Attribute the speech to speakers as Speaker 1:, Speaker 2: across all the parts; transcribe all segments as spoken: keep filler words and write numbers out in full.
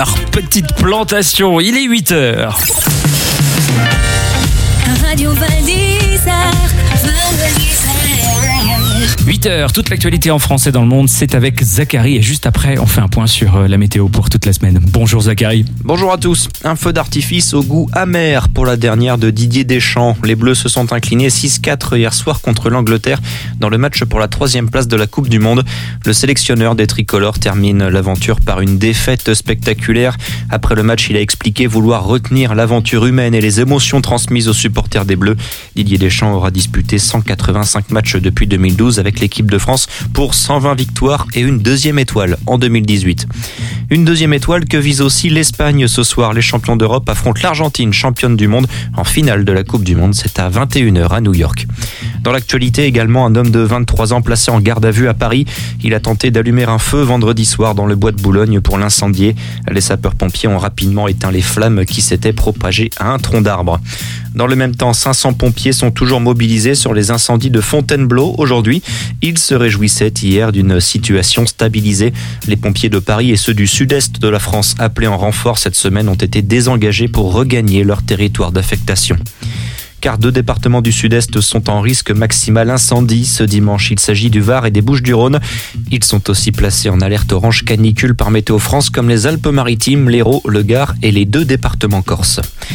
Speaker 1: Petite plantation, il est huit heures.
Speaker 2: Radio Val d'Isère, Val d'Isère.
Speaker 1: huit heures, toute l'actualité en français dans le monde, c'est avec Zachary. Et juste après, on fait un point sur la météo pour toute la semaine. Bonjour Zachary.
Speaker 3: Bonjour à tous. Un feu d'artifice au goût amer pour la dernière de Didier Deschamps. Les Bleus se sont inclinés six quatre hier soir contre l'Angleterre dans le match pour la troisième place de la Coupe du Monde. Le sélectionneur des tricolores termine l'aventure par une défaite spectaculaire. Après le match, il a expliqué vouloir retenir l'aventure humaine et les émotions transmises aux supporters des Bleus. Didier Deschamps aura disputé cent quatre-vingt-cinq matchs depuis deux mille douze avec l'équipe de France pour cent vingt victoires et une deuxième étoile en deux mille dix-huit. Une deuxième étoile que vise aussi l'Espagne ce soir. Les champions d'Europe affrontent l'Argentine, championne du monde, en finale de la Coupe du Monde. C'est à vingt et une heures à New York. Dans l'actualité également, un homme de vingt-trois ans placé en garde à vue à Paris. Il a tenté d'allumer un feu vendredi soir dans le bois de Boulogne pour l'incendier. Les sapeurs-pompiers ont rapidement éteint les flammes qui s'étaient propagées à un tronc d'arbre. Dans le même temps, cinq cents pompiers sont toujours mobilisés sur les incendies de Fontainebleau aujourd'hui. Ils se réjouissaient hier d'une situation stabilisée. Les pompiers de Paris et ceux du sud-est de la France appelés en renfort cette semaine ont été désengagés pour regagner leur territoire d'affectation. Car deux départements du sud-est sont en risque maximal incendie. Ce dimanche, il s'agit du Var et des Bouches-du-Rhône. Ils sont aussi placés en alerte orange canicule par Météo France, comme les Alpes-Maritimes, l'Hérault, le Gard et les deux départements corses.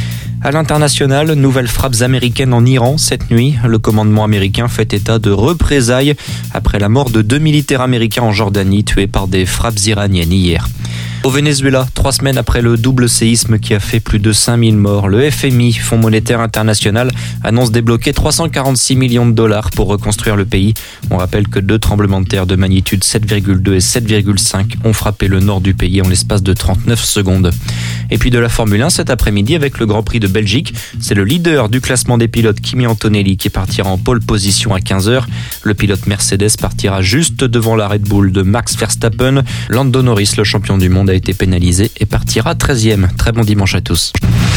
Speaker 3: À l'international, nouvelles frappes américaines en Iran cette nuit. Le commandement américain fait état de représailles après la mort de deux militaires américains en Jordanie tués par des frappes iraniennes hier. Au Venezuela, trois semaines après le double séisme qui a fait plus de cinq mille morts, le F M I, Fonds monétaire international, annonce débloquer trois cent quarante-six millions de dollars pour reconstruire le pays. On rappelle que deux tremblements de terre de magnitude sept virgule deux et sept virgule cinq ont frappé le nord du pays en l'espace de trente-neuf secondes. Et puis de la Formule un cet après-midi avec le Grand Prix de Belgique. C'est le leader du classement des pilotes, Kimi Antonelli, qui partira en pole position à quinze heures. Le pilote Mercedes partira juste devant la Red Bull de Max Verstappen. Lando Norris, le champion du monde, a été pénalisé et partira treizième. Très bon dimanche à tous.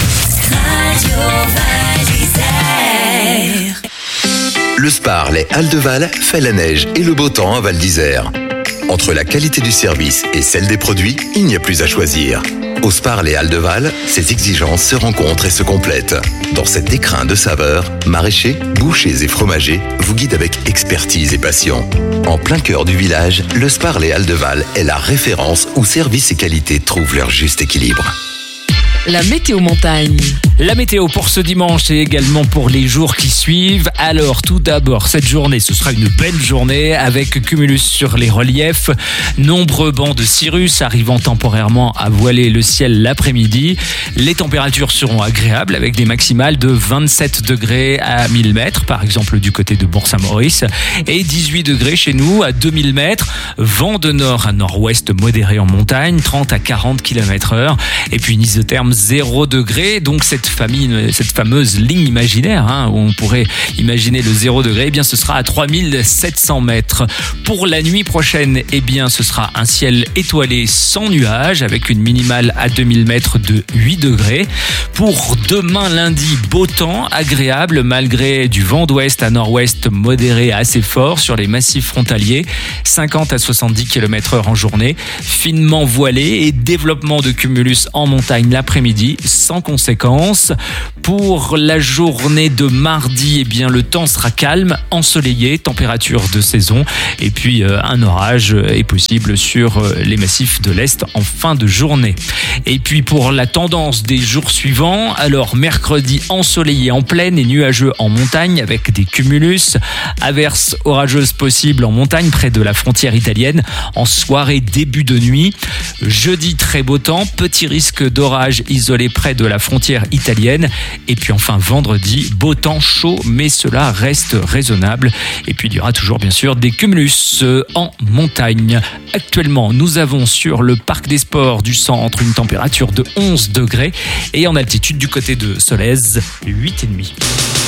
Speaker 4: Le Spar, les Halles de Val, fait la neige et le beau temps à Val d'Isère. Entre la qualité du service et celle des produits, il n'y a plus à choisir. Au Spar, les Halles de Val, ces exigences se rencontrent et se complètent. Dans cet écrin de saveurs, maraîchers, bouchers et fromagers vous guident avec expertise et passion. En plein cœur du village, le Spar, les Halles de Val est la référence où service et qualité trouvent leur juste équilibre.
Speaker 5: La météo montagne.
Speaker 1: La météo pour ce dimanche et également pour les jours qui suivent. Alors tout d'abord, cette journée, ce sera une belle journée avec cumulus sur les reliefs. Nombreux bancs de cirrus arrivant temporairement à voiler le ciel l'après-midi. Les températures seront agréables avec des maximales de vingt-sept degrés à mille mètres, par exemple du côté de Bourg-Saint-Maurice, et dix-huit degrés chez nous à deux mille mètres. Vent de nord à nord-ouest modéré en montagne, trente à quarante kilomètres heure. Et puis une isotherme zéro degré, donc cette famille, cette fameuse ligne imaginaire hein, où on pourrait imaginer le zéro degré, eh bien ce sera à trois mille sept cents mètres. Pour la nuit prochaine, eh bien ce sera un ciel étoilé sans nuages avec une minimale à deux mille mètres de huit degrés. Pour demain lundi, beau temps, agréable malgré du vent d'ouest à nord-ouest modéré assez fort sur les massifs frontaliers, cinquante à soixante-dix kilomètres heure en journée, finement voilé et développement de cumulus en montagne l'après-midi sans conséquence. Pour la journée de mardi, eh bien, le temps sera calme, ensoleillé, température de saison. Et puis, euh, un orage est possible sur euh, les massifs de l'Est en fin de journée. Et puis, pour la tendance des jours suivants, alors mercredi ensoleillé en plaine et nuageux en montagne avec des cumulus. Averses orageuses possibles en montagne près de la frontière italienne en soirée début de nuit. Jeudi, très beau temps, petit risque d'orage isolé près de la frontière italienne. Et puis enfin vendredi, beau temps chaud, mais cela reste raisonnable. Et puis il y aura toujours bien sûr des cumulus en montagne. Actuellement, nous avons sur le parc des sports du centre une température de onze degrés et en altitude du côté de Solèze, huit virgule cinq.